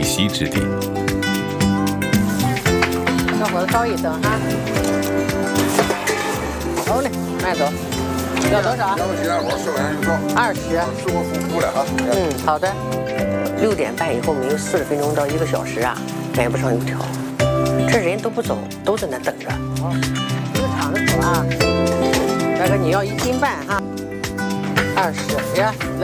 息之地。 小伙子稍一等哈。好嘞，慢走。要多少？ 要不鸡蛋糕10块钱一个 20。 是我付出的哈。 好的。6点半以后没有40分钟到1个小时啊，买不上油条。这人都不走，都在那等着。好，这个厂子走啊。大哥，你要1斤半哈。20呀。